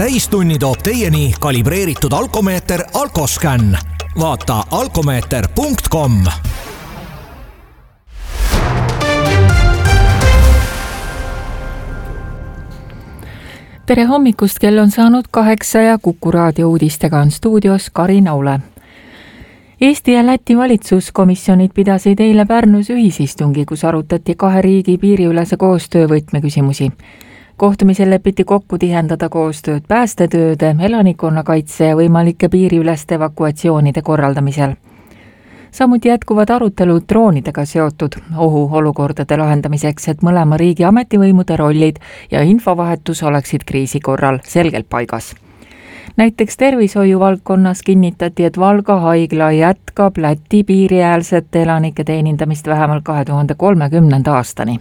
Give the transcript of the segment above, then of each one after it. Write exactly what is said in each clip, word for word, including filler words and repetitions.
täistunni toob teieni kalibreeritud alkomeeter Alkoscan. Vaata alkomeeter punkt com. Tere hommikust, kell on saanud kaheksa ja Kuku raadio uudistega on stuudios Karin Aule. Eesti ja Läti valitsuskomisjonid pidasid eile Pärnus ühisistungi, kus arutati kahe riigi piiriülese koostöö võtmeküsimusi. Kohtumisel lepiti kokku tihendada koostööd päästetööde, elanikkonnakaitse ja võimalike piiriüleste evakuatsioonide korraldamisel. Samuti jätkuvad arutelud droonidega seotud ohuolukordade lahendamiseks, et mõlema riigi ametivõimude rollid ja infovahetus oleksid kriisi korral selgelt paigas. Näiteks tervishoiu valdkonnas kinnitati, et Valga haigla jätkab Läti piiriäärsete elanike teenindamist vähemalt kahe tuhande kolmekümnenda aastani.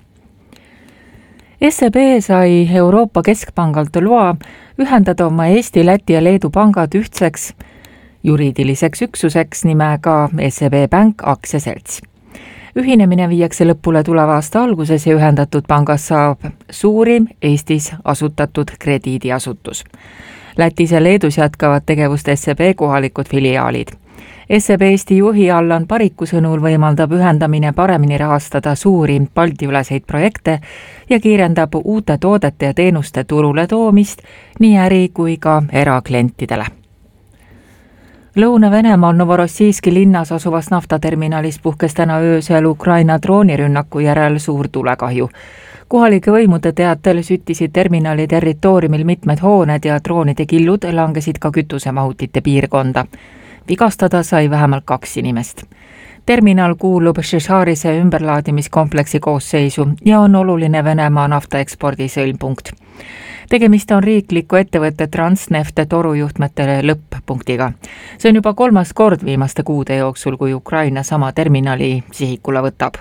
S E B sai Euroopa Keskpangalt loa ühendada oma Eesti, Läti ja Leedu pangad ühtseks juriidiliseks üksuseks nimega S E B Bank aktsiaselts. Ühinemine viiakse lõpule tuleva aasta alguses ja ühendatud pangas saab suurim Eestis asutatud krediidiasutus. Lätis ja Leedus jätkavad tegevust S E B kohalikud filiaalid. S E B Eesti juhi Allan Pariku sõnul võimaldab ühendamine paremini rahastada suuri Balti-üleseid projekte ja kiirendab uute toodete ja teenuste turule toomist nii äri kui ka eraklientidele. Lõuna-Venemaal Novorossijski linnas asuvas naftaterminalis puhkes täna öösel Ukraina droonirünnaku järel suur tulekahju. Kohalike võimude teatel süttisid terminali territooriumil mitmed hooned ja droonide killud langesid ka kütusemahutite piirkonda. Vigastada sai vähemalt kaks inimest. Terminal kuulub Šešarise ümberlaadimiskompleksi koosseisu ja on oluline Venemaa naftaekspordi sõlmpunkt. Tegemist on riikliku ettevõtte Transneft torujuhtmetele lõpp-punktiga. See on juba kolmas kord viimaste kuude jooksul, kui Ukraina sama terminali sihikule võtab.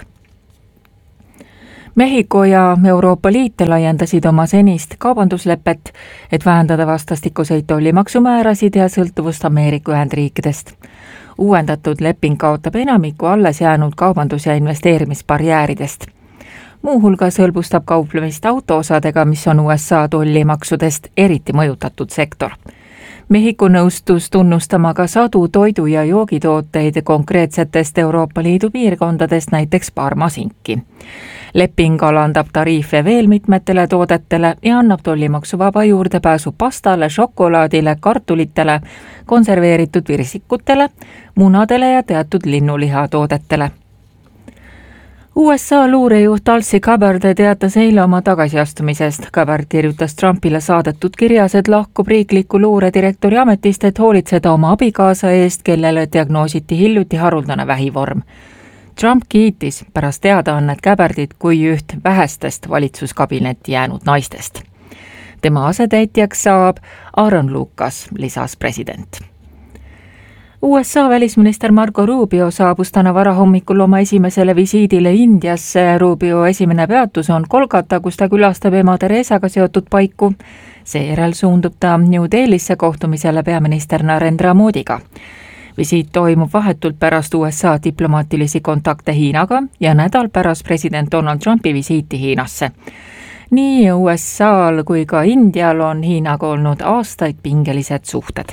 Mehhiko ja Euroopa Liit laiendasid oma senist kaubanduslepet, et vähendada vastastikuseid tollimaksumäärasid ja sõltuvust Ameerika Ühendriikidest. Uuendatud leping kaotab enamiku alles jäänud kaubandus- ja investeerimisbarjääridest. Muuhulgas hõlbustab kauplemist autoosadega, mis on U S A tollimaksudest eriti mõjutatud sektor. Mehhiko nõustus tunnustama ka sadu toidu- ja joogitooteid konkreetsetest Euroopa Liidu piirkondadest, näiteks Parmasinki. Leping alandab tariife veel mitmetele toodetele ja annab tollimaksuvaba juurdepääsu pastale, šokolaadile, kartulitele, konserveeritud virsikutele, munadele ja teatud linnuliha-toodetele. U S A luurejuht Tulsi Gabbard teatas eile oma tagasiastumisest. Gabbard kirjutas Trumpile saadetud kirjas, et lahkub riikliku luuredirektori ametist, et hoolitseda oma abikaasa eest, kellele diagnoositi hiljuti haruldane vähivorm. Trump kiitis pärast teadaannet Gabbardit kui üht vähestest valitsuskabinetti jäänud naistest. Tema asetäitjaks saab Aaron Lucas, lisas president. U S A välisminister Marco Rubio saabus täna varahommikul oma esimesele visiidile Indiasse. Rubio esimene peatus on Kolkata, kus ta külastab ema Teresaga seotud paiku. Seejärel suundub ta New Delhisse kohtumisele peaminister Narendra Modiga. Visiit toimub vahetult pärast U S A diplomaatilisi kontakte Hiinaga ja nädal pärast president Donald Trumpi visiiti Hiinasse. Nii U S A-l kui ka Indial on Hiinaga olnud aastaid pingelised suhted.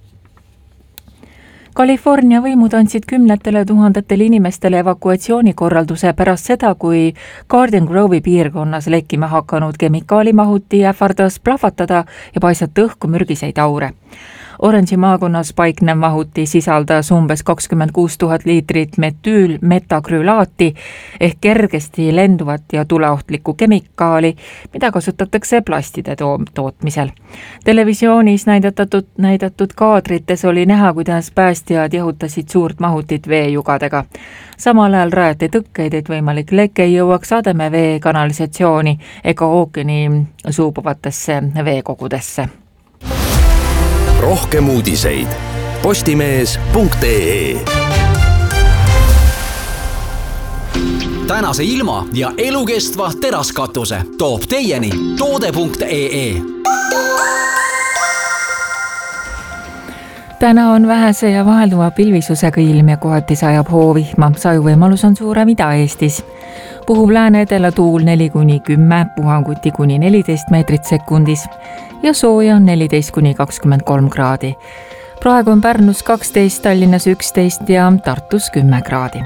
California võimud andsid kümnetele tuhandetele inimestele evakuatsioonikorralduse pärast seda, kui Garden Grove'i piirkonnas lekkima hakanud kemikaalimahuti ähvardas plahvatada ja paisata õhku mürgiseid aure. Orange'i maakonnas paiknev mahuti sisaldas umbes kakskümmend kuus tuhat liitrit metüülmetakrülaati ehk kergesti lenduvat ja tuleohtlikku kemikaali, mida kasutatakse plastide tootmisel. Televisioonis näidatud, näidatud kaadrites oli näha, kuidas päästjad jahutasid suurt mahutit veejugadega. Samal ajal rajati tõkkeid, et võimalik leke jõuaks sademevee kanalisatsiooni ega ookeani suubuvatesse veekogudesse. Rohkem uudiseid postimees punkt ee. Tänase ilma ja elukestva teraskatuse toob teieni toode punkt ee. Täna on vähese ja vahelduva pilvisusega ilm ja kohati sajab hoovihma. Sajuvõimalus on suurem Ida-Eestis. Puhub lääne edela tuul neli kuni kümme, puhanguti kuni neliteist meetrit sekundis. ja sooja neliteist kuni kakskümmend kolm kraadi. Praegu on Pärnus kaksteist, Tallinnas üksteist ja Tartus kümme kraadi.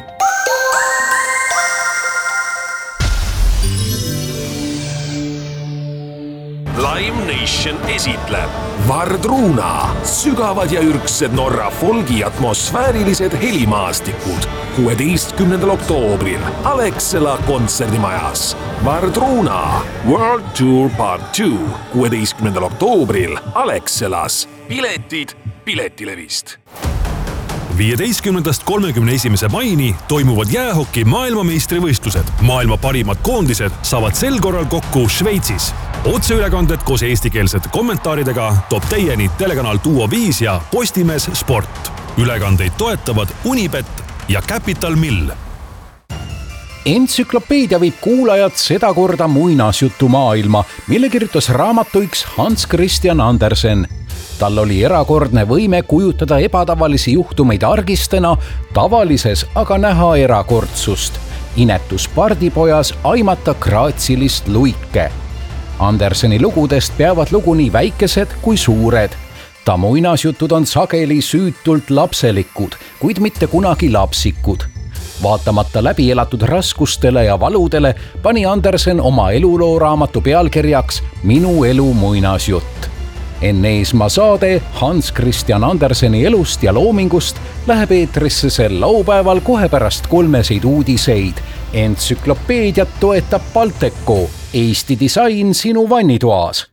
Lime Nation esitleb Vardruna, sügavad ja ürgsed Norra folgi atmosfäärilised helimaastikud kuueteistkümnendal oktoobril Alexela kontserdimajas. Vardruna World Tour Part two kuueteistkümnendal oktoobril Alexelas. Piletid Piletilevist. viieteistkümnendast kolmekümne esimese maini toimuvad jäähoki maailmameistrivõistlused. Maailma parimad koondised saavad sel korral kokku Šveitsis. Otseülekanded koos eestikeelsete kommentaaridega toob teieni telekanal Duo viis ja Postimees Sport. Ülekandeid toetavad Unibet ja Capital Mill. Entsüklopeedia viib kuulajad sedakorda muinasjutu maailma, mille kirjutas raamatuiks Hans Christian Andersen. Tal oli erakordne võime kujutada ebatavalisi juhtumeid argistena, tavalises aga näha erakordsust. Inetus pardipojas aimata graatsilist luike. Anderseni lugudest peavad lugu nii väikesed kui suured. Ta muinasjutud on sageli süütult lapselikud, kuid mitte kunagi lapsikud. Vaatamata läbi elatud raskustele ja valudele pani Andersen oma eluloo raamatu pealkirjaks Minu elu muinasjutt. Enne Eesmaa saade Hans Christian Anderseni elust ja loomingust läheb eetrisse sel laupäeval kohe pärast kolmeseid uudiseid. Entsüklopeediat toetab Balteco, Eesti disain sinu vannitoas.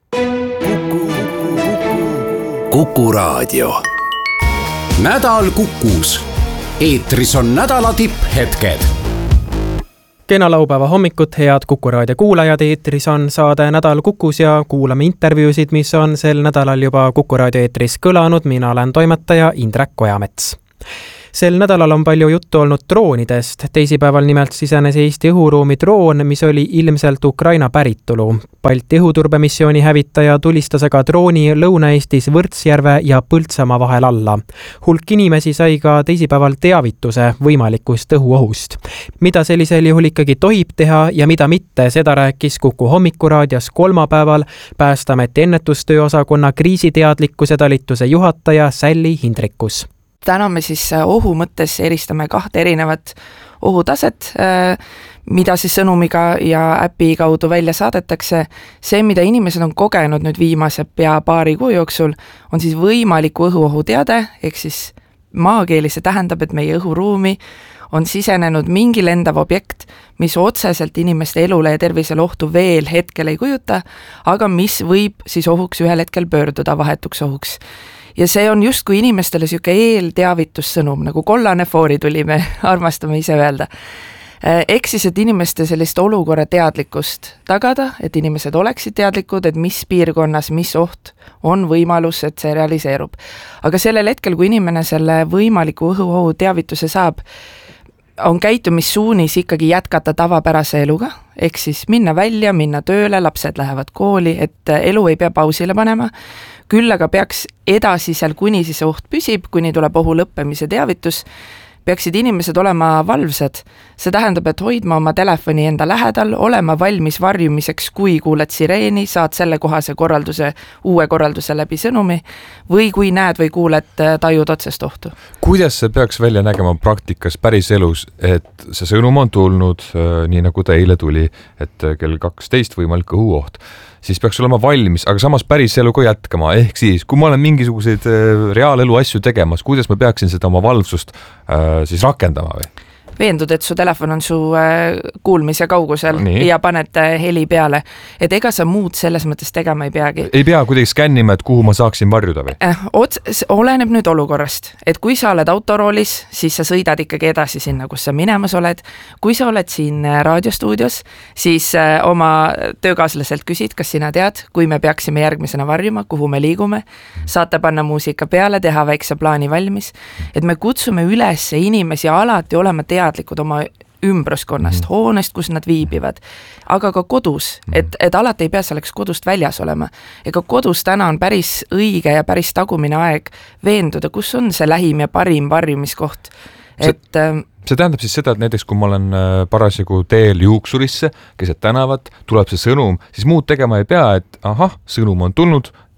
Kuku Raadio. Nädal Kukus. Eetris on nädala tipphetked. Kena laupäeva hommikut, head Kuku Raadio kuulajad, eetris on saade Nädal Kukus ja kuulame intervjuusid, mis on sel nädalal juba Kuku Raadio eetris kõlanud. Mina olen toimetaja Indrek Kojamets. Sel nädalal on palju juttu olnud droonidest. Teisipäeval nimelt sisenes Eesti õhuruumi droon, mis oli ilmselt Ukraina päritolu. Balti õhuturbemissiooni hävitaja tulistas aga drooni Lõuna-Eestis Võrtsjärve ja Põltsamaa vahel alla. Hulk inimesi sai ka teisipäeval teavituse võimalikust õhuohust. Mida sellisel juhul ikkagi tohib teha ja mida mitte, seda rääkis Kuku hommikuraadios kolmapäeval Päästeameti ennetustöö osakonna kriisiteadlikkuse talituse juhataja Sälli Hindrikus. Täna me siis ohu mõttes eristame kahte erinevat ohutaset, mida siis sõnumiga ja äpi kaudu välja saadetakse. See, mida inimesed on kogenud nüüd viimase pea paari kuu jooksul, on siis võimaliku õhuohu teade, ehk siis maakeeli see tähendab, et meie õhuruumi on sisenenud mingi lendav objekt, mis otseselt inimeste elule ja tervisele ohtu veel hetkel ei kujuta, aga mis võib siis ohuks ühel hetkel pöörduda vahetuks ohuks. Ja see on just kui inimestele siuke eelteavitussõnum, nagu kollane foori tuli, me armastame ise öelda. Ehk siis, et inimeste sellist olukorra teadlikkust tagada, et inimesed oleksid teadlikud, et mis piirkonnas, mis oht on võimalus, et see realiseerub. Aga sellel hetkel, kui inimene selle võimaliku õhuohu teavituse saab, on käitumissuunis ikkagi jätkata tavapärase eluga, ehk siis minna välja, minna tööle, lapsed lähevad kooli, et elu ei pea pausile panema. Küll aga peaks edasisel, kuni siis oht püsib, kuni tuleb ohu lõppemise teavitus, peaksid inimesed olema valvsad. See tähendab, et hoidma oma telefoni enda lähedal, olema valmis varjumiseks, kui kuuled sireeni, saad selle kohase korralduse, uue korralduse läbi sõnumi, või kui näed või kuuled, tajud otsest ohtu. Kuidas see peaks välja nägema praktikas päris elus, et see sõnum on tulnud, nii nagu ta eile tuli, et kell kaksteist võimalik õhuoht, siis peaks olema valmis, aga samas päris elu ka jätkama. Ehk siis, kui ma olen mingisuguseid reaalelu asju tegemas, kuidas ma peaksin seda oma valvsust äh, siis rakendama või? Veendud, et su telefon on su kuulmise kaugusel Nii. ja paned heli peale. Et ega sa muud selles mõttes tegema ei peagi. Ei pea kuidagi skännima, et kuhu ma saaksin varjuda või? Eh, ots, oleneb nüüd olukorrast. Et kui sa oled autoroolis, siis sa sõidad ikkagi edasi sinna, kus sa minemas oled. Kui sa oled siin raadiostuudios, siis oma töökaaslaselt küsid, kas sina tead, kui me peaksime järgmisena varjuma, kuhu me liigume. Saate panna muusika peale, teha väikse plaani valmis. Et me kutsume üles inimesi alati olema teadlikud oma ümbruskonnast, hoonest, kus nad viibivad, aga ka kodus, et, et alati ei pea selleks kodust väljas olema. Ega kodus täna on päris õige ja päris tagumine aeg veenduda, kus on see lähim ja parim varjumiskoht. Et, see, see tähendab siis seda, et näiteks kui ma olen parasjagu teel juuksurisse, keset tänavat, tuleb see sõnum, siis muud tegema ei pea, et ahah, sõnum on tulnud,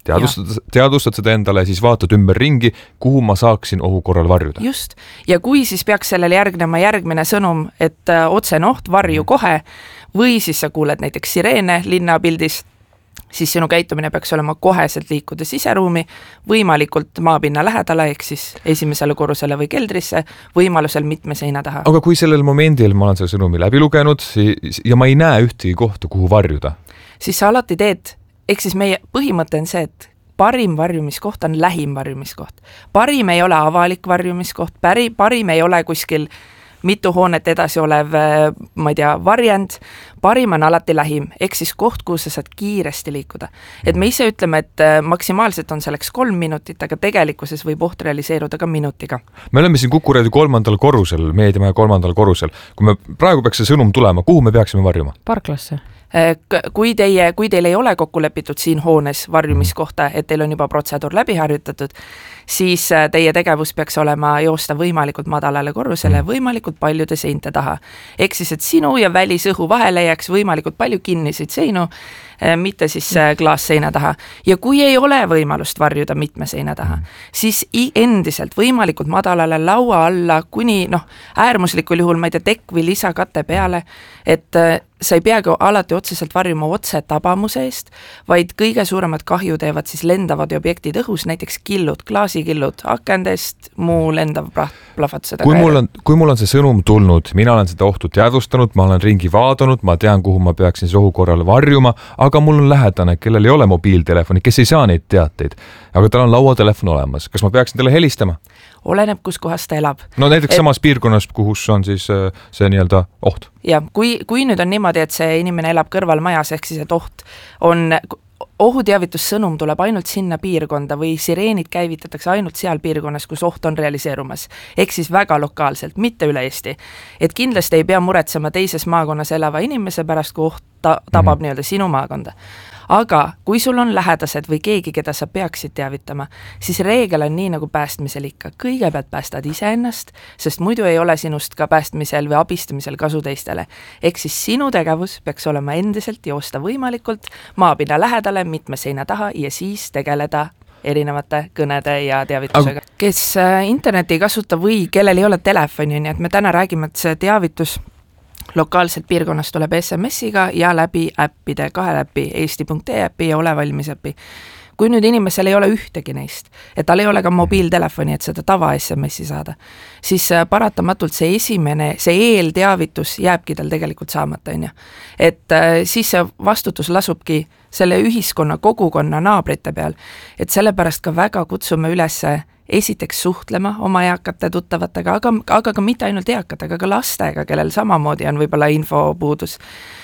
teadvustad, teadvustad seda endale, siis vaatad ümber ringi, kuhu ma saaksin ohu korral varjuda. Just. Ja kui siis peaks sellele järgnema järgmine sõnum, et otsene oht, varju kohe, või siis sa kuuled näiteks sireene linnapildis, siis sinu käitumine peaks olema koheselt liikuda siseruumi, võimalikult maapinna lähedale, ehk siis esimesele korrusele või keldrisse, võimalusel mitme seina taha. Aga kui sellel momendil ma olen selle sõnumi läbi lugenud ja ma ei näe ühtegi kohta, kuhu varjuda, siis sa alati teed, ehk siis meie põhimõte on see, et parim varjumiskoht on lähim varjumiskoht. Parim ei ole avalik varjumiskoht, päri, parim ei ole kuskil mitu hoonet edasi olev, ma ei tea, varjend, parim on alati lähim, ehk siis koht, kuhu sa saad kiiresti liikuda. Et me ise ütleme, et maksimaalselt on selleks kolm minutit, aga tegelikkuses võib oht realiseeruda ka minutiga. Me oleme siin Kuku Raadio kolmandal korrusel, meediamaja kolmandal korrusel. Kui me praegu peaks see sõnum tulema, kuhu me peaksime varjuma? Parklasse. Kui, teie, kui teil ei ole kokku lepitud siin hoones varjumiskohta, et teil on juba protseduur läbi harjutatud, siis teie tegevus peaks olema joosta võimalikult madalale korrusele, võimalikult paljude seinte taha. Ehk siis, et sinu ja välisõhu vahele jääks võimalikult palju kinniseid seinu, mitte siis klaasseina taha. Ja kui ei ole võimalust varjuda mitme seina taha, siis endiselt võimalikult madalale laua alla kuni noh, äärmuslikul juhul, ma ei tea, tekk või lisakate peale, et sa ei peagi alati otseselt varjuma otse tabamuse eest, vaid kõige suuremad kahju teevad siis lendavad objektid õhus, näiteks killud, klaasikillud akendest, muu lendav plahvatused. Kui mul on, kui mul on see sõnum tulnud, mina olen seda ohtu teadvustanud, ma olen ringi vaadanud, ma tean, kuhu ma peaksin see ohu korral varjuma, aga mul on lähedane, kellel ei ole mobiiltelefoni, kes ei saa neid teateid, aga tal on lauatelefon olemas. Kas ma peaksin talle helistama? Oleneb, kus kohas ta elab. No näiteks et, samas piirkonnas, kuhus on siis see nii-öelda oht. Ja kui, kui nüüd on niimoodi, et see inimene elab kõrval majas, ehk siis, et oht on, ohuteavitussõnum tuleb ainult sinna piirkonda või sireenid käivitatakse ainult seal piirkonnas, kus oht on realiseerumas. Ehk siis väga lokaalselt, mitte üle Eesti. Et kindlasti ei pea muretsema teises maakonnas elava inimese pärast, kui oht ta, tabab mm-hmm. nii-öelda sinu maakonda. Aga kui sul on lähedased või keegi, keda sa peaksid teavitama, siis reegel on nii nagu päästmisel ikka. Kõigepealt päästad iseennast, sest muidu ei ole sinust ka päästmisel või abistamisel kasu teistele. Ehk siis sinu tegevus peaks olema endiselt joosta võimalikult maapinna lähedale, mitme seina taha ja siis tegeleda erinevate kõnede ja teavitusega. Aga... kes interneti ei kasuta või kellel ei ole telefoni, nii et me täna räägime, et see teavitus lokaalselt piirkonnast tuleb S M S-iga ja läbi äppide, kahe läbi eesti punkt ee äppi ja Ole valmis äppi. Kui nüüd inimesel ei ole ühtegi neist, et tal ei ole ka mobiiltelefoni, et seda tava S M S-i saada, siis paratamatult see esimene, see eelteavitus jääbki tal tegelikult saamata, on ju. Et siis see vastutus lasubki selle ühiskonna, kogukonna, naabrite peal, et sellepärast ka väga kutsume üles esiteks suhtlema oma eakate tuttavatega, aga, aga ka mitte ainult eakatega, aga lastega, kellel samamoodi on võib-olla infopuudus.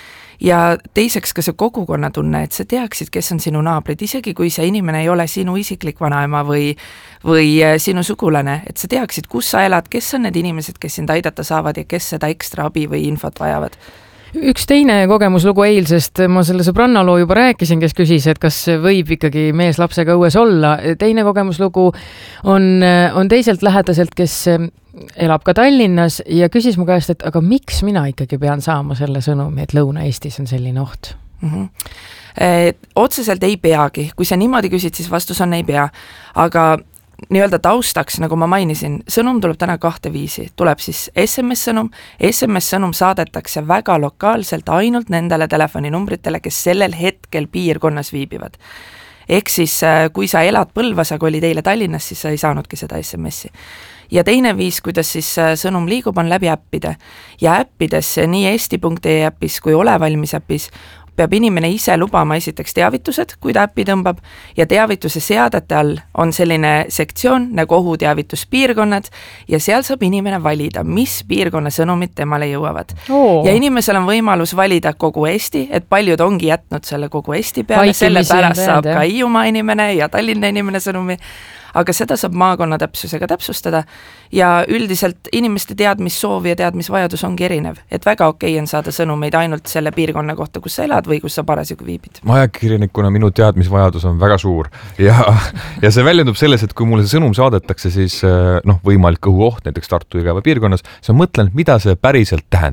Ja teiseks ka see kogukonna tunne, et sa teaksid, kes on sinu naabrid, isegi kui see inimene ei ole sinu isiklik vanaema või, või sinu sugulane, et sa teaksid, kus sa elad, kes on need inimesed, kes sind aidata saavad ja kes seda ekstra abi või infot vajavad. Üks teine kogemuslugu eilsest, ma selle sõbranna loo juba rääkisin, kes küsis, et kas võib ikkagi mees lapsega õues olla. Teine kogemuslugu on, on teiselt lähedaselt, kes elab ka Tallinnas ja küsis mu käest, et aga miks mina ikkagi pean saama selle sõnumi, et Lõuna-Eestis on selline oht? Mm-hmm. Et, otseselt ei peagi. Kui sa niimoodi küsid, siis vastus on ei pea. Aga nii-öelda taustaks, nagu ma mainisin, sõnum tuleb täna kahte viisi. Tuleb siis S M S-sõnum. S M S-sõnum saadetakse väga lokaalselt ainult nendele telefoninumbritele, kes sellel hetkel piirkonnas viibivad. Ehk siis, kui sa elad Põlvas, aga oli teile Tallinnas, siis sa ei saanudki seda S M S-i. Ja teine viis, kuidas siis sõnum liigub, on läbi äppide. Ja äppides nii eesti punkt ee äpis kui Ole valmis äpis peab inimene ise lubama esiteks teavitused, kui ta äppi tõmbab, ja teavituse seadete all on selline sektsioon nagu ohuteavituspiirkonnad ja seal saab inimene valida, mis piirkonna sõnumid temale jõuavad. Oo. Ja inimesel on võimalus valida kogu Eesti, et paljud ongi jätnud selle kogu Eesti peale, selle pärast saab ka Hiiumaa inimene ja Tallinna inimene sõnumi, aga seda saab maakonna täpsusega täpsustada ja üldiselt inimeste teadmissoov ja teadmisvajadus ongi erinev, et väga okei on saada sõnumeid ainult selle piirkonna kohta, kus sa elad või kus sa parasjagu viibid. Ajakirjanikuna minu teadmisvajadus on väga suur ja, ja see väljendub selles, et kui mulle see sõnum saadetakse, siis noh, võimalik õhuoht näiteks Tartu Jõgeva piirkonnas, siis ma mõtlen, mida see päriselt tähendab.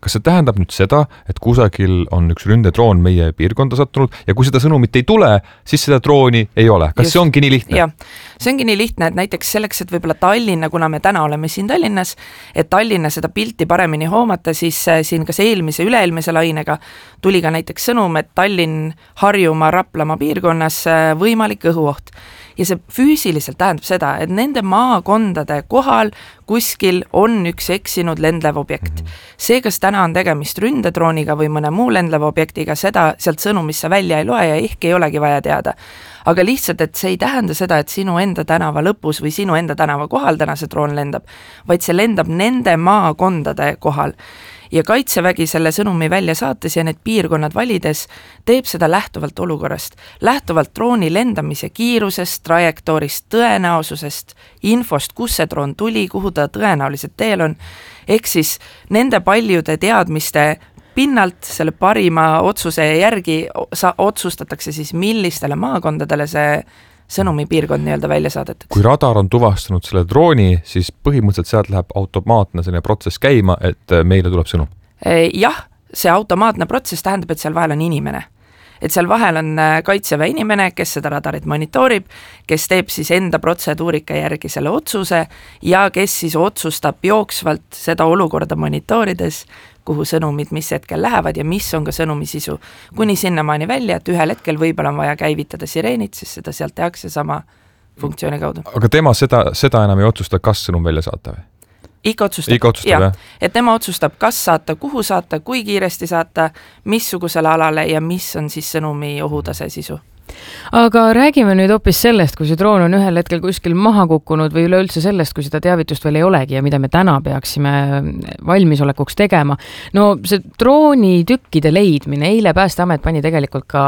kas see tähendab nüüd seda, et kusagil on üks ründedroon meie piirkonda sattunud ja kui seda sõnumit ei tule, siis seda drooni ei ole. Kas Just, see ongi nii lihtne? Jah, see ongi nii lihtne, et näiteks selleks, et võib-olla Tallinna, kuna me täna oleme siin Tallinnas, et Tallinna seda pilti paremini hoomata, siis siin kas eelmise, üle-eelmise lainega tuli ka näiteks sõnum, et Tallinn, Harjumaa, Raplamaa piirkonnas võimalik õhuoht. Ja see füüsiliselt tähendab seda, et nende maakondade kohal kuskil on üks eksinud lendlev objekt. See, kas täna on tegemist ründedrooniga või mõne muu lendlev objektiga, seda sealt sõnumisse välja ei loe ja ehk ei olegi vaja teada. Aga lihtsalt, et see ei tähenda seda, et sinu enda tänava lõpus või sinu enda tänava kohal täna see droon lendab, vaid see lendab nende maakondade kohal. Ja Kaitsevägi selle sõnumi välja saates ja need piirkonnad valides teeb seda lähtuvalt olukorrast. Lähtuvalt drooni lendamise kiirusest, trajektoorist, tõenäosusest, infost, kus see droon tuli, kuhu ta tõenäoliselt teel on. Ehk siis nende paljude teadmiste pinnalt selle parima otsuse järgi sa otsustatakse siis millistele maakondadele see sõnumi piirkond nii-öelda välja saadetakse. Kui radar on tuvastanud selle drooni, siis põhimõtteliselt sealt läheb automaatne selline protsess käima, et meile tuleb sõnum. Jah, see automaatne protsess tähendab, et seal vahel on inimene. Et seal vahel on Kaitseväe inimene, kes seda radarit monitoorib, kes teeb siis enda protseduurika järgi selle otsuse ja kes siis otsustab jooksvalt seda olukorda monitoorides, kuhu sõnumid mis hetkel lähevad ja mis on ka sõnumi sisu. Kuni sinnamaani välja, et ühel hetkel võib-olla on vaja käivitada sireenid, siis seda sealt tehakse sama funktsiooni kaudu. Aga tema seda, seda enam ei otsusta, kas sõnum välja saata või? Ikka otsustab, Ikka otsustab ja, jah. Et tema otsustab, kas saata, kuhu saata, kui kiiresti saata, missugusele alale ja mis on siis sõnumi ohutase sisu. Aga räägime nüüd hoopis sellest, kui see droon on ühel hetkel kuskil maha kukkunud või üleüldse sellest, kui seda teavitust veel ei olegi ja mida me täna peaksime valmisolekuks tegema. No see droonitükkide leidmine, eile Päästeamet pani tegelikult ka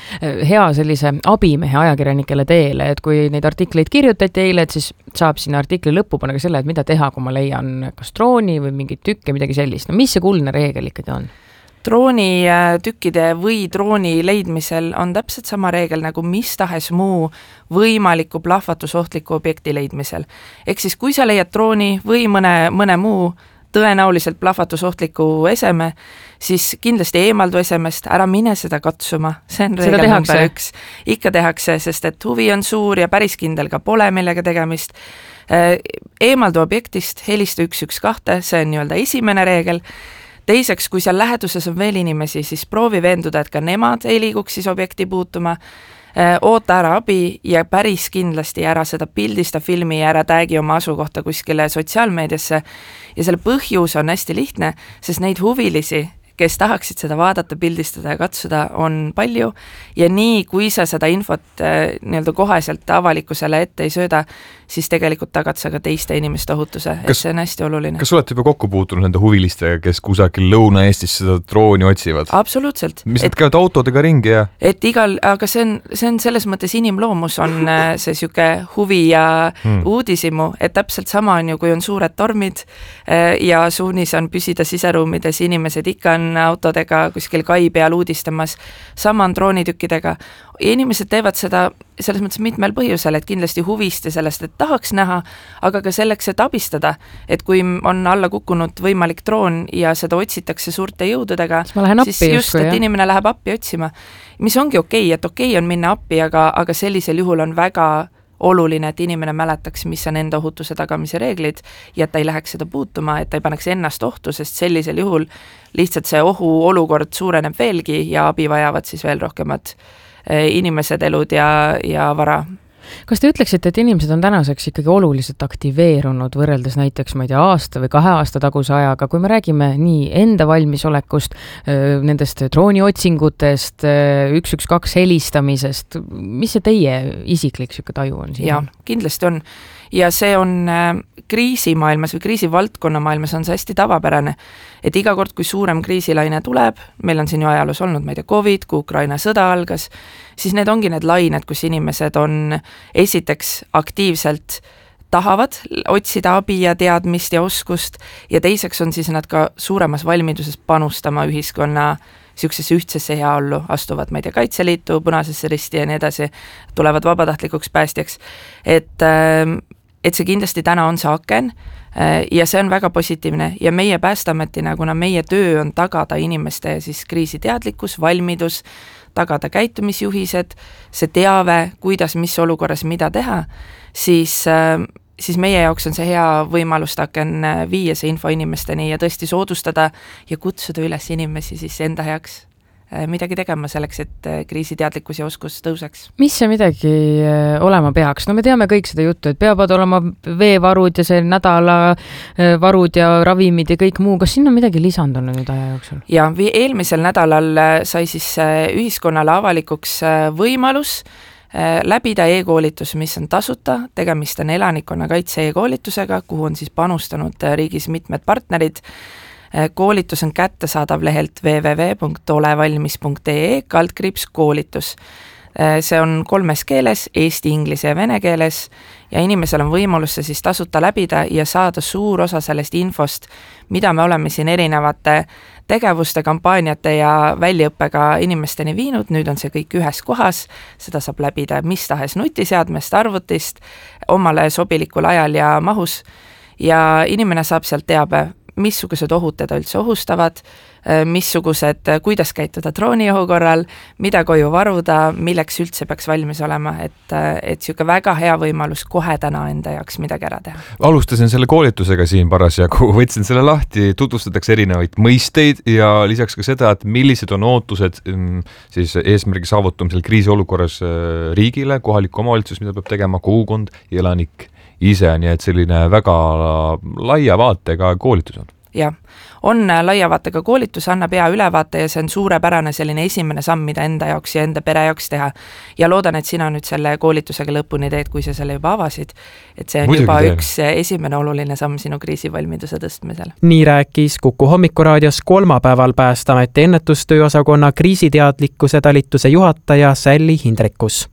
hea sellise abimehe ajakirjanikele teele, et kui neid artikleid kirjutati eile, et siis saab sinna artikli lõppu panna ka selle, et mida teha, kui ma leian kas drooni või mingit tükke, midagi sellist. No mis see kuldne reegel ikkagi on? Drooni tükkide või drooni leidmisel on täpselt sama reegel nagu mis tahes muu võimaliku plahvatusohtliku objekti leidmisel. Ehk siis kui sa leiad drooni või mõne, mõne muu tõenäoliselt plahvatusohtliku eseme, siis kindlasti eemaldu esemest, ära mine seda katsuma. See on reegel number üks. Ikka tehakse, sest et huvi on suur ja päris kindel ka pole millega tegemist. Eemaldu objektist helista üks üks kaks, see on nii-öelda esimene reegel. Teiseks, kui seal läheduses on veel inimesi, siis proovi veenduda, et ka nemad ei liiguks siis objekti puutuma, oota ära abi ja päris kindlasti ära seda pildista filmi ja ära täägi oma asukohta kuskile sotsiaalmeediasse. Ja selle põhjus on hästi lihtne, sest neid huvilisi, kes tahaksid seda vaadata, pildistada ja katsuda, on palju. Ja nii, kui sa seda infot nii-öelda koheselt avalikkusele ette ei sööda, siis tegelikult tagad sa ka teiste inimeste ohutuse, et see on hästi oluline. Kas olete juba kokku puutunud nende huvilistega, kes kusagil Lõuna-Eestis seda drooni otsivad? Absoluutselt. Mis nad käivad autodega ringi ja? Et igal, aga see on, see on selles mõttes inimloomus on see süke huvi ja hmm. uudisimu, et täpselt sama on ju, kui on suured tormid ja suunis on püsida siseruumides, inimesed ikka on autodega kuskil kai peal uudistamas, sama on droonitükkidega. Inimesed teevad seda selles mõttes mitmel põhjusel, et kindlasti huvist ja sellest, et tahaks näha, aga ka selleks, et abistada, et kui on alla kukkunud võimalik droon ja seda otsitakse suurte jõududega, siis appi just, et jah. Inimene läheb appi otsima, mis ongi okei, et okei on minna appi, aga, aga sellisel juhul on väga oluline, et inimene mäletaks, mis on enda ohutuse tagamise reeglid ja et ta ei läheks seda puutuma, et ta ei paneks ennast ohtu, sest sellisel juhul lihtsalt see ohu olukord suureneb veelgi ja abi vajavad siis veel rohkemad inimesed, elud ja, ja vara. Kas te ütleksite, et inimesed on tänaseks ikkagi oluliselt aktiveerunud võrreldes näiteks, ma ei tea, aasta või kahe aasta taguse ajaga, kui me räägime nii enda valmisolekust, nendest drooniotsingutest, üks üks kaks helistamisest, mis see teie isiklik siuke taju on siin? Ja, kindlasti on. Ja see on kriisimaailmas või kriisivaldkonna maailmas on see hästi tavapärane, et iga kord, kui suurem kriisilaine tuleb, meil on siin ju ajaloos olnud, ma ei tea, Covid, kui Ukraina sõda algas, siis need ongi need lained, kus inimesed on esiteks aktiivselt tahavad otsida abi ja teadmist ja oskust ja teiseks on siis nad ka suuremas valmiduses panustama ühiskonna siuksesse ühtsesse heaollu, astuvad, ma ei tea, Kaitseliitu, Punasesse Risti ja nii edasi, tulevad vabatahtlikuks päästjaks, et äh, et see kindlasti täna on see aken ja see on väga positiivne ja meie Päästeametina, kuna meie töö on tagada inimeste siis kriisiteadlikkus, valmidus, tagada käitumisjuhised, see teave, kuidas, mis olukorras mida teha, siis, siis meie jaoks on see hea võimalus taken viia see info inimesteni ja tõesti soodustada ja kutsuda üles inimesi siis enda heaks midagi tegema selleks, et kriisiteadlikkus ja oskus tõuseks. Mis see midagi olema peaks? No me teame kõik seda juttu, et peavad olema veevarud ja see nädala varud ja ravimid ja kõik muu. Kas sinna on midagi lisandunud nüüd aja jooksul? Ja, eelmisel nädalal sai siis ühiskonnale avalikuks võimalus läbida e-koolitus, mis on tasuta, tegemist on elanikkonnakaitse e-koolitusega, kuhu on siis panustanud riigis mitmed partnerid. Koolitus on kättesaadav lehelt w w w punkt ole valmis punkt e e kaldkriips koolitus. See on kolmes keeles, eesti, inglise ja vene keeles ja inimesel on võimalus see siis tasuta läbida ja saada suur osa sellest infost, mida me oleme siin erinevate tegevuste, kampaaniate ja väljaõppega inimesteni viinud. Nüüd on see kõik ühes kohas, seda saab läbida mis tahes nutiseadmest, arvutist, omale sobilikul ajal ja mahus ja inimene saab sealt teabe, missugused ohud teda üldse ohustavad, missugused, kuidas käituda drooniohu korral, mida koju varuda, milleks üldse peaks valmis olema, et, et siuke väga hea võimalus kohe täna enda jaoks midagi ära teha. Alustasin selle koolitusega siin parasjagu, võtsin selle lahti, tutvustatakse erinevaid mõisteid ja lisaks ka seda, et millised on ootused siis eesmärgi saavutamisel kriisiolukorras riigile, kohaliku omavalitsus, mida peab tegema, kogukond ja elanik ise, nii et selline väga laia vaatega koolitus on. Ja, on laia vaatega koolitus, annab hea ülevaate ja see on suurepärane selline esimene samm, mida enda jaoks ja enda pere jaoks teha. Ja loodan, et sina nüüd selle koolitusega lõpuni teed, kui sa selle juba avasid, et see on Muidugi juba teen. Üks esimene oluline samm sinu kriisivalmiduse tõstmisel. Nii rääkis Kuku hommikuraadios kolmapäeval Päästeameti ennetustööosakonna kriisiteadlikkuse talituse juhataja Sälli Hindrikus.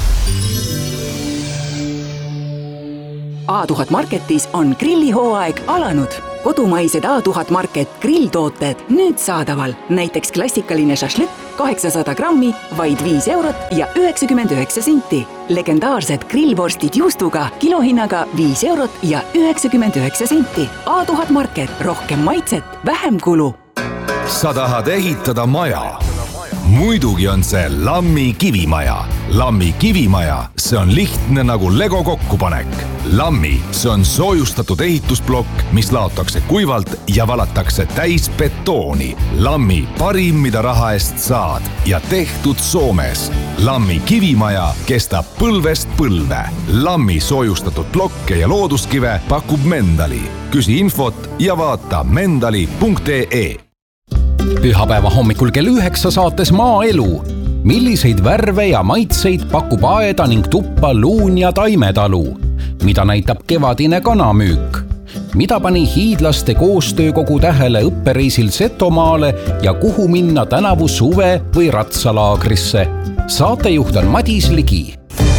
A tuhat Marketis on grillihooaeg alanud. Kodumaised A tuhat Market grilltooted nüüd saadaval. Näiteks klassikaline šašlõkk kaheksasada grammi, vaid viis eurot ja üheksakümmend üheksa senti. Legendaarsed grillvorstid juustuga kilohinnaga viis eurot ja üheksakümmend üheksa senti. A tuhat Market, rohkem maitset, vähem kulu. Sa tahad ehitada maja? Muidugi on see Lammi kivimaja. Lammi kivimaja, see on lihtne nagu Lego kokkupanek. Lammi, see on soojustatud ehitusblokk, mis laotakse kuivalt ja valatakse täis betooni. Lammi parim, mida raha eest saad ja tehtud Soomes. Lammi kivimaja kestab põlvest põlve. Lammi soojustatud blokke ja looduskive pakub Mendali. Küsi infot ja vaata mendali punkt e e. Pühapäeva hommikul kell üheksa saates Maaelu. Milliseid värve ja maitseid pakub aeda ning tuppa luun ja taimetalu? Mida näitab kevadine kanamüük? Mida pani hiidlaste koostöökogu tähele õppereisil Setomaale ja kuhu minna tänavu suve või ratsalaagrisse? Saatejuht on Madis Ligi.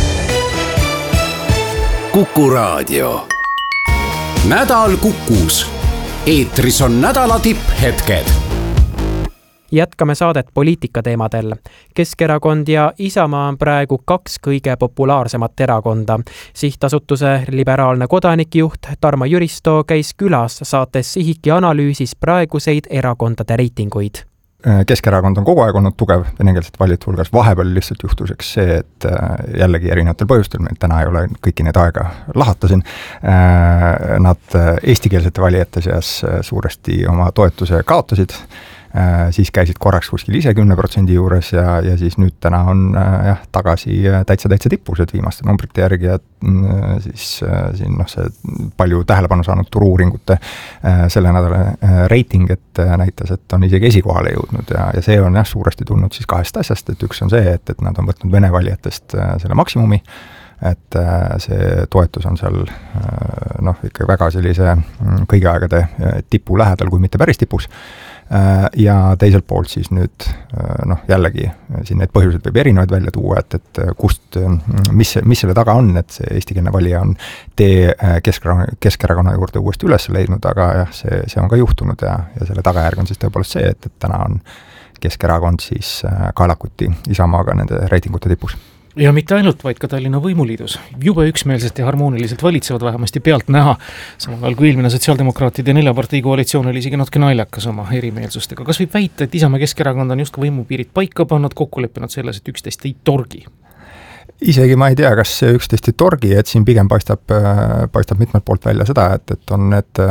Kuku raadio. Nädal Kukus. Eetris on nädala tipphetked. Jätkame saadet poliitika teemadel. Keskerakond ja Isamaa on praegu kaks kõige populaarsemat erakonda. Sihtasutuse liberaalne kodanikjuht Tarmo Jüristo käis külas saates Sihik ja analüüsis praeguseid erakondade reitinguid. Keskerakond on kogu aeg olnud tugev venekeelset valijate hulgas. Vahepeal lihtsalt juhtuseks see, et jällegi erinevatel põhjustel, meil täna ei ole kõiki neid aega lahatasin, nad eestikeelsete valijate seas suuresti oma toetuse kaotasid, siis käisid korraks kuskil ise kümne protsendi juures ja, ja siis nüüd täna on jah, tagasi täitsa täitsa tippus, et viimaste numbrite järgi ja siis siin noh, see palju tähelepanu saanud turu-uuringute selle nädala reiting, et näitas, et on isegi esikohale jõudnud ja, ja see on jah, suuresti tulnud siis kahest asjast, et üks on see, et, et nad on võtnud vene valijatest selle maksimumi, et see toetus on seal noh, ikka väga sellise kõigi aegade tipu lähedal, kui mitte päris tipus. Ja teiselt poolt siis nüüd noh, jällegi siin need põhjused võib erinevaid välja tuua, et, et kust, mis, mis selle taga on, et see eestikeelne valija on tee Keskerakonna, Keskerakonna juurde uuesti üles leidnud, aga jah, see, see on ka juhtunud ja, ja selle tagajärg on siis tõepoolest see, et, et täna on Keskerakond siis kaelakuti Isamaaga nende reitingute tipus. Ja mitte ainult, vaid ka Tallinna võimuliidus. Jube üksmeelselt ja harmooniliselt valitsevad vähemasti pealt näha. Samal ajal kui eelmine sotsiaaldemokraatide neljapartei koalitsioon oli isegi natuke naljakas oma erimeelsustega. Kas võib väita, et Isamaa Keskerakond on just võimupiirid paika pannud, kokku leppinud selles, et üksteist ei torgi? Isegi ma ei tea, kas see üksteist ei torgi, et siin pigem paistab, paistab mitmelt poolt välja seda, et, et on need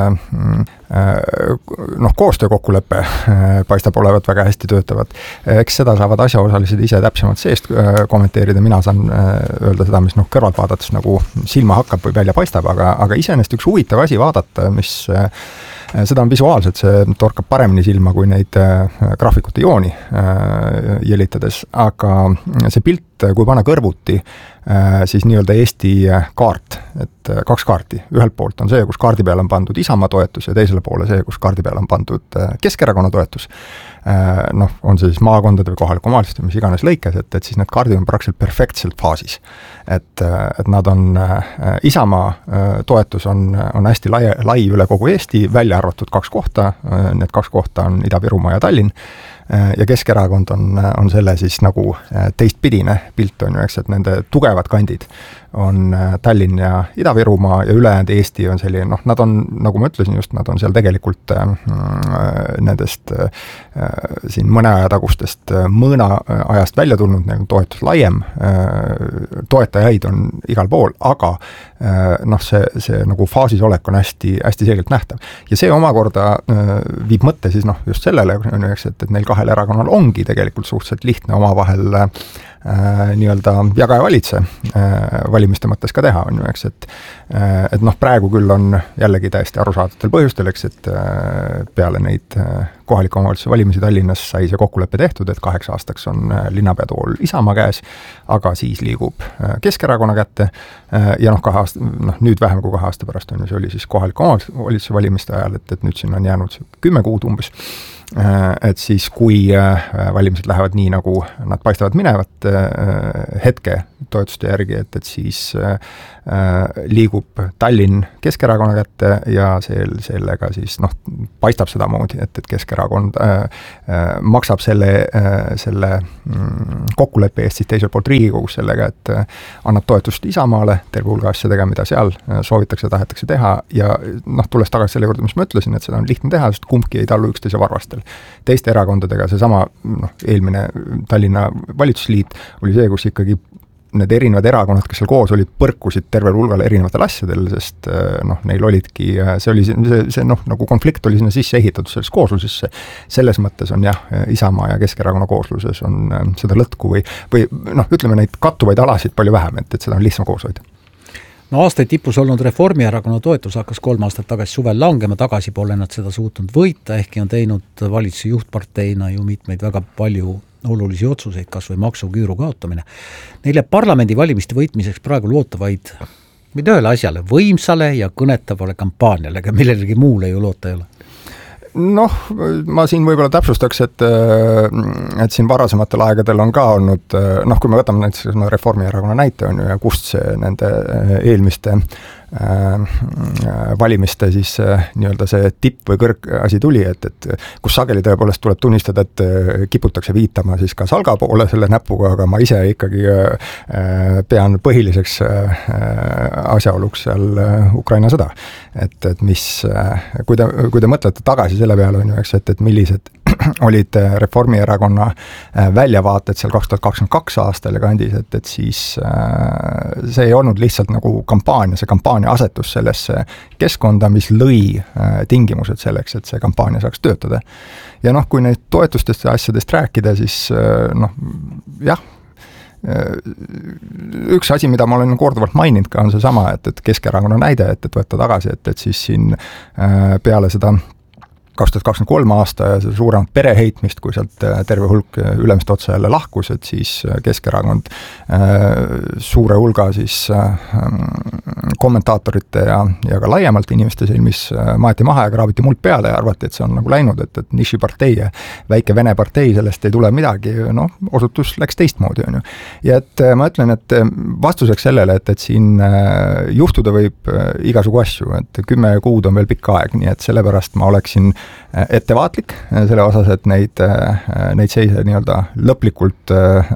noh, koostöökokkulepe paistab olevat väga hästi töötavad. Eks seda saavad asjaosalised ise täpsemalt seest kommenteerida, mina saan öelda seda, mis noh, kõrvalt vaadates nagu silma hakkab või välja paistab, aga, aga iseenesest üks huvitav asi vaadata, mis seda on visuaalselt, see torkab paremini silma kui neid graafikute jooni jälitades, aga see pilt, kui panna kõrvuti, siis nii-öelda Eesti kaart, et kaks kaarti. Ühelt poolt on see, kus kaardi peal on pandud Isamaa toetus ja teisele poole see, kus kaardi peal on pandud Keskerakonna toetus. Noh, on see siis maakondade või kohaliku omavalitsuste, mis iganes lõikes, et, et siis need kaardid on praktiliselt perfektselt faasis. Et, et nad on, Isamaa toetus on, on hästi lai, lai üle kogu Eesti, välja arvatud kaks kohta, need kaks kohta on Ida-Virumaa ja Tallinn, ja Keskerakond on, on selle siis nagu teistpidine pilt on ju, eks, et nende tugevad kandid on Tallinn ja Ida-Virumaa ja ülejäänud Eesti on selline, noh, nad on, nagu ma ütlesin just, nad on seal tegelikult äh, nendest äh, siin mõne aja tagustest mõõna ajast välja tulnud, neil on toetus laiem, äh, toetajaid on igal pool, aga äh, noh, see, see nagu faasis olek on hästi, hästi selgelt nähtav. Ja see omakorda äh, viib mõtte siis noh, just sellele, eks, et, et neil kahel erakonnal ongi tegelikult suhteliselt lihtne omavahel äh, nii-öelda jaga ja valitse äh, valimiste mõttes ka teha, on ju, eks, et äh, et noh, praegu küll on jällegi täiesti arusaadatel põhjustel, eks, et äh, peale neid äh, kohaliku omavalitsuse valimisi Tallinnas sai see kokkulepe tehtud, et kaheks aastaks on äh, linnapeatool Isamaa käes, aga siis liigub äh, Keskerakonna kätte äh, ja noh, kahe aasta, noh, nüüd vähem kui kahe aasta pärast on ju, see oli siis kohaliku omavalitsuse valimiste ajal, et, et nüüd siin on jäänud kümme kuud umbes. Et siis, kui valimised lähevad nii, nagu nad paistavad minevat hetke toetuste järgi, et, et siis liigub Tallinn Keskerakonna kätte ja sel, sellega siis noh, paistab seda moodi, et, et Keskerakond äh, maksab selle, äh, selle mm, kokkuleppe eest siis teiselt poolt Riigikogus sellega, et äh, annab toetust Isamaale terve hulga asjadega, mida seal äh, soovitakse, tahetakse teha ja noh, tulles tagasi selle juurde, mis ma ütlesin, et seda on lihtne teha, sest kumbki ei tallu üksteise varvastel. Teiste erakondadega seesama noh, eelmine Tallinna valitsusliit oli see, kus ikkagi need erinevad erakonnad, kes seal koos olid, põrkusid tervel hulgal erinevatel asjadel, sest noh, neil olidki, see oli see, see noh, nagu konflikt oli sinna sisse ehitatud selles kooslusesse, selles mõttes on jah, Isamaa ja Keskerakonna koosluses on seda lõtku või, või noh, ütleme neid kattuvaid alasid palju vähem, et, et seda on lihtsam koos hoida. No aastaid tipus olnud Reformierakonna toetus hakkas kolm aastat tagasi suvel langema, tagasi pole nad seda suutnud võita, ehkki on teinud valitsuse juhtparteina ju mitmeid väga palju olulisi otsuseid, kas või maksuküüru kaotamine. Neile parlamendi valimiste võitmiseks praegu loota vaid mida ühele asjale, võimsale ja kõnetavale kampaaniale, aga millelegi muule ju loota ei ole. Noh, ma siin võib-olla täpsustaks, et, et siin varasematel aegadel on ka olnud, noh, kui me võtame näiteks Reformierakonna näite on ju ja kust see nende eelmiste valimiste siis nii-öelda see tipp või kõrg asi tuli, et, et kus sageli tõepoolest tuleb tunnistada, et kiputakse viitama siis ka Salga poole selle näpuga, aga ma ise ikkagi pean põhiliseks asjaoluks seal Ukraina sõda. Et, et mis, kui te, kui te mõtlete tagasi selle peale on ju, eks, et, et millised olid Reformierakonna väljavaated seal kaks tuhat kakskümmend kaks aastal ja kandis, et, et siis see ei olnud lihtsalt nagu kampaania, see kampaania asetus sellesse keskkonda, mis lõi tingimused selleks, et see kampaania saaks töötada. Ja noh, kui neid toetustest ja asjadest rääkida, siis noh, jah, üks asi, mida ma olen korduvalt maininud ka, on see sama, et, et Keskerakonna näide, et, et võtta tagasi, et, et siis siin peale seda kaks tuhat kakskümmend kolm aasta ja see suuremat pereheitmist, kui sealt terve hulk ülemist otsa jälle lahkus, et siis Keskerakond suure hulga siis kommentaatorite ja, ja ka laiemalt inimeste silmis maeti maha ja kraabiti muld peale ja arvati, et see on nagu läinud, et, et nišipartei ja väike Vene partei, sellest ei tule midagi, noh, osutus läks teistmoodi, on ju. Ja et ma ütlen, et vastuseks sellele, et, et siin juhtuda võib igasugu asju, et kümme kuud on veel pikka aeg, nii et sellepärast ma oleksin ettevaatlik selle osas, et neid, neid seise nii-öelda lõplikult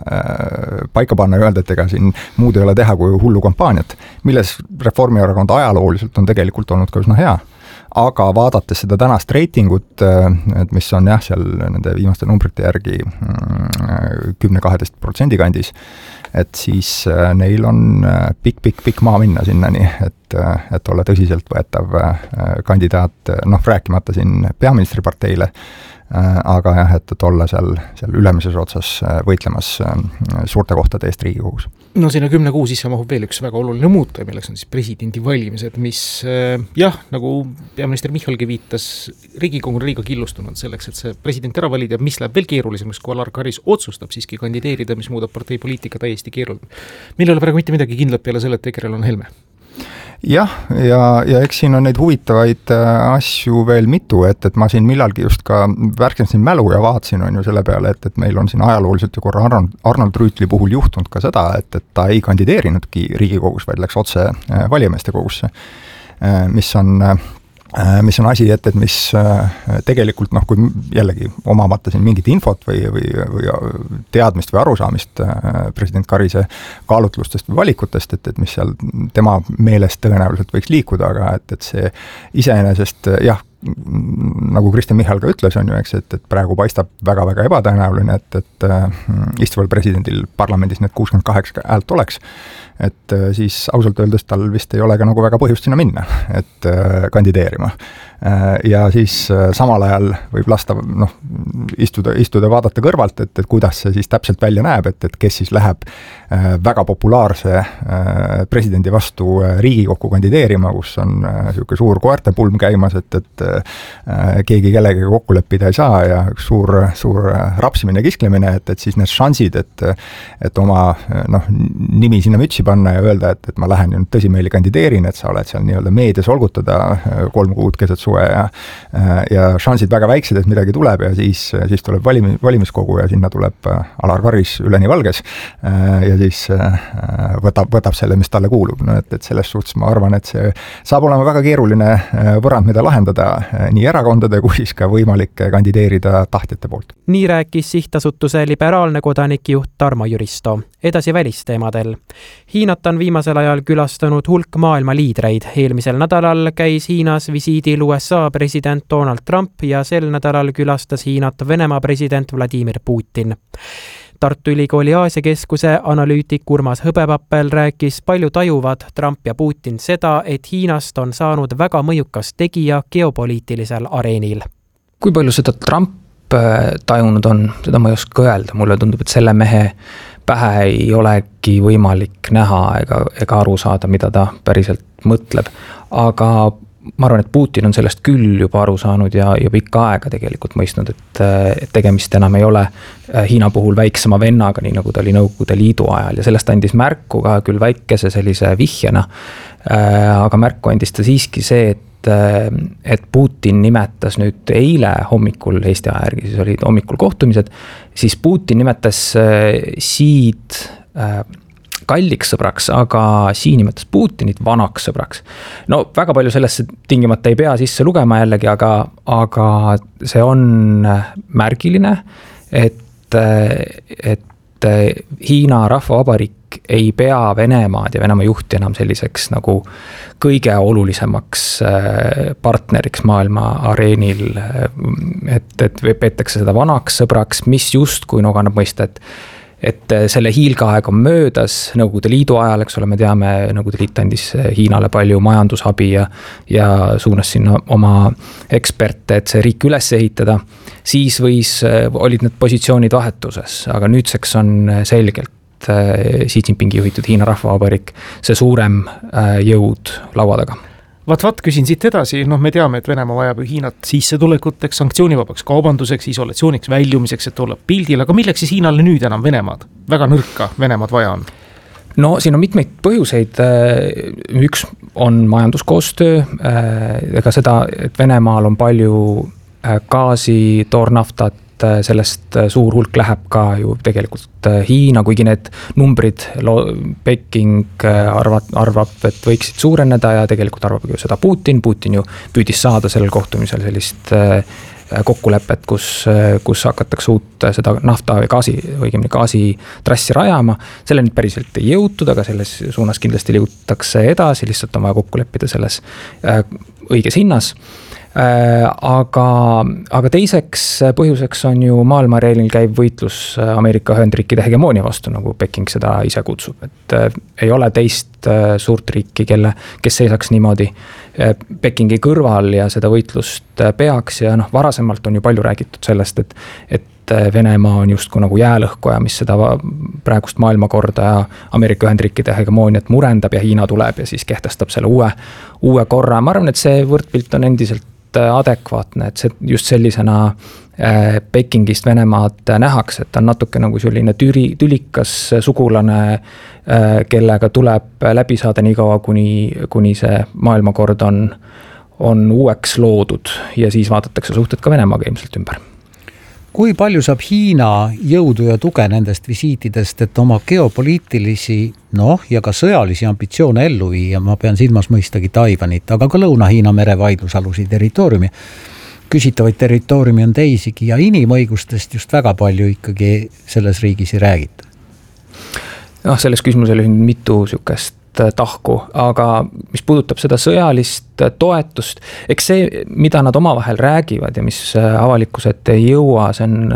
paika panna ja öelda, et ega siin muud ei ole teha kui hullu kampaaniat, milles Reformierakond ajalooliselt on tegelikult olnud ka üsna hea. Aga vaadates seda tänast reitingut, et mis on jah, seal nende viimaste numbrite järgi kümme-kaheteist protsendi kandis, et siis neil on pikk-pikk-pikk maa minna sinnani, et, et olla tõsiselt võetav kandidaat, noh, rääkimata siin peaministriparteile, aga jah, et, et olla seal, seal ülemises otsas võitlemas suurte kohtade eest Riigikogus. No sinna kümne kuu sisse mahub veel üks väga oluline muuta, milleks on siis presidendi valimised, mis jah, nagu peaminister Michalgi viitas, Riigikogu on liiga killustunud selleks, et see president ära valida, mis läheb veel keerulisemaks, kui Alar Karis otsustab siiski kandideerida, mis muudab partei poliitika täiesti keeruline. Meil ei ole praegu mitte midagi kindlat peale selle, et Ekerel on Helme. Jah, ja, ja eks siin on neid huvitavaid asju veel mitu, et, et ma siin millalgi just ka värskendasin mälu ja vaatasin on ju selle peale, et, et meil on siin ajalooliselt ju korra Arnold, Arnold Rüütli puhul juhtunud ka seda, et, et ta ei kandideerinudki Riigikogus, vaid läks otse valijameeste kogusse, mis on mis on asi, et, et mis tegelikult, noh, kui jällegi omamata siin mingit infot või, või, või teadmist või arusaamist president Karise kaalutlustest või valikutest, et, et mis seal tema meelest tõenäoliselt võiks liikuda, aga et, et see iseenesest jah, nagu Kristen Michal ka ütles, on ju, eks, et, et praegu paistab väga-väga ebatõenäoline, et, et istuval presidendil parlamendis need kuuskümmend kaheksa häält oleks, et siis ausalt öeldes tal vist ei ole ka nagu väga põhjust sinna minna, et kandideerima. Ja siis samal ajal võib lasta, noh, istuda, istuda vaadata kõrvalt, et, et kuidas see siis täpselt välja näeb, et, et kes siis läheb väga populaarse presidendi vastu Riigikokku kandideerima, kus on niisugune suur koertepulm käimas, et, et keegi kellegagi kokku leppida ei saa ja üks suur, suur rapsimine ja kisklemine, et, et siis need šansid, et, et oma noh, nimi sinna mütsi panna ja öelda, et, et ma lähen nüüd tõsimeeli kandideerin, et sa oled seal nii-öelda meedias olgutada kolm kuud keset suve ja, ja šansid väga väiksed, et midagi tuleb ja siis, siis tuleb valimi, valimiskogu ja sinna tuleb Alar Karis üleni valges ja siis võtab, võtab selle, mis talle kuulub. No, et, et selles suhtes ma arvan, et see saab olema väga keeruline võrrand, mida lahendada nii erakondade kui siis ka võimalik kandideerida tahtjate poolt. Nii rääkis sihtasutuse liberaalne kodanikjuht Tarmo Jüristo. Edasi välisteemadel. Hiinat on viimasel ajal külastanud hulk maailma liidreid. Eelmisel nädalal käis Hiinas visiidil U S A president Donald Trump ja sel nädalal külastas Hiinat Venemaa president Vladimir Putin. Tartu Ülikooli Aasia keskuse analüütik Urmas Hõbepappel rääkis, palju tajuvad Trump ja Putin seda, et Hiinast on saanud väga mõjukas tegija geopoliitilisel areenil. Kui palju seda Trump tajunud on, seda ma ei oska öelda. Mulle tundub, et selle mehe pähe ei olegi võimalik näha ega, ega aru saada, mida ta päriselt mõtleb. Aga ma arvan, et Putin on sellest küll juba aru saanud ja, ja pikka aega tegelikult mõistnud, et, et tegemist enam ei ole Hiina puhul väiksema vennaga, nii nagu ta oli Nõukogude Liidu ajal ja sellest andis märku ka küll väikese sellise vihjena, aga märku andis ta siiski see, et et Putin nimetas nüüd eile hommikul Eesti aja järgi, siis olid hommikul kohtumised, siis Putin nimetas Xi'd kalliks sõbraks, aga Xi nimetas Putinit vanaks sõbraks. No väga palju sellesse tingimata ei pea sisse lugema jällegi, aga, aga see on märgiline, et, et Hiina Rahvavabariik ei pea Venemaad ja Venemaa juhti enam selliseks nagu kõige olulisemaks partneriks maailma areenil, et, et peetakse seda vanaks sõbraks, mis just kui noh, annab mõista, et et selle hiilgaaeg on möödas Nõukogude Liidu ajal, eks ole, me teame, Nõukogude Liit andis Hiinale palju majandusabi ja, ja suunas sinna oma eksperte, et see riik üles ehitada, siis võis, olid need positsioonid vahetuses, aga nüüdseks on selgelt Xi Jinpingi juhitud Hiina Rahvavabariik see suurem jõud laua taga. Vat, vat, küsin siit edasi, noh, me teame, et Venemaa vajab ju Hiinat sissetulekuteks, sanktsioonivabaks kaubanduseks, isolatsiooniks, väljumiseks, et olla pildil, aga milleks siis Hiinale nüüd enam Venemaad? Väga nõrka Venemaad vaja on. No siin on mitmeid põhjuseid, üks on majanduskoostöö, ega seda, et Venemaal on palju gaasi, toornaftat, sellest suur hulk läheb ka ju tegelikult Hiina, kuigi need numbrid Peking arvat, arvab, et võiksid suureneda ja tegelikult arvab ju seda Putin. Putin ju püüdis saada sellel kohtumisel sellist kokkulepet, kus, kus hakatakse uut seda nafta või gaasi, õigemini gaasi trassi rajama. Selle nüüd päriselt ei jõutud, aga selles suunas kindlasti jõutakse edasi, lihtsalt on vaja kokku leppida selles õiges hinnas. Aga, aga teiseks põhjuseks on ju maailmareenil käiv võitlus Ameerika Ühendriikide hegemoonia vastu, nagu Peking seda ise kutsub. Et ei ole teist suurt riiki, kelle, kes seisaks niimoodi Pekingi kõrval ja seda võitlust peaks. Ja noh, varasemalt on ju palju räägitud sellest, et, et Venemaa on justkui nagu jäälõhkoja, mis seda praegust maailmakorda ja Ameerika Ühendriikide hegemooniat murendab ja Hiina tuleb ja siis kehtestab selle uue, uue korra. Ma arvan, et see võrdpilt on endiselt adekvaatne, et see just sellisena Pekingist Venemaad nähakse, et ta on natuke nagu selline türi, tülikas sugulane, kellega tuleb läbi saada nii kaua, kuni, kuni see maailmakord on, on uueks loodud ja siis vaadatakse suhted ka Venemaaga ilmselt ümber. Kui palju saab Hiina jõudu ja tuge nendest visiitidest, et oma geopoliitilisi, noh, ja ka sõjalisi ambitsioone ellu viia, ma pean silmas mõistagi Taiwanit, aga ka Lõuna-Hiina mere vaidlusalusi territooriumi. Küsitavaid territooriumi on teisigi ja inimõigustest just väga palju ikkagi selles riigis ei räägita. noh, selles küsimusel on mitu sükest tahku, aga mis puudutab seda sõjalist toetust, eks see, mida nad omavahel räägivad ja mis avalikkuselt ei jõua, see on,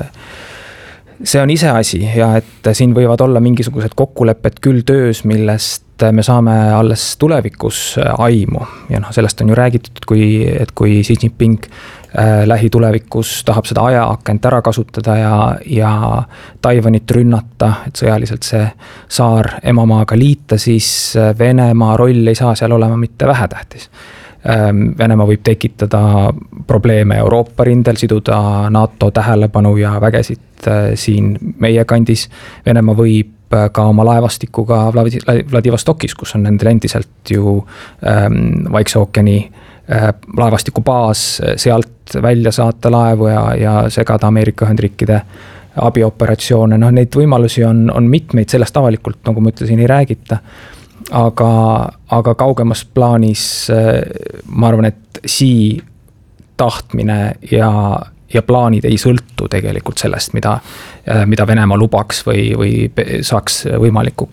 see on ise asi ja et siin võivad olla mingisugused kokkulepped küll töös, millest me saame alles tulevikus aimu ja noh, sellest on ju räägitud, et kui, et kui Xi Jinping lähitulevikus tahab seda ajaakent ära kasutada ja, ja Taiwanit rünnata, et sõjaliselt see saar emamaaga liita, siis Venemaa roll ei saa seal olema mitte vähetähtis. Venemaa võib tekitada probleeme Euroopa rindel, siduda NATO tähelepanu ja vägesid siin meie kandis. Venemaa võib ka oma laevastikuga Vladivostokis, kus on nendel endiselt ju ähm, Vaikse ookeani äh, laevastikubaas, sealt välja saata laevu ja, ja segada Ameerika Ühendriikide abioperatsioone. No, neid võimalusi on, on mitmeid, sellest avalikult, nagu ma ütlesin, ei räägita. Aga, aga kaugemas plaanis äh, ma arvan, et Xi tahtmine ja ja plaanid ei sõltu tegelikult sellest, mida, mida Venemaa lubaks või, või saaks võimalikuks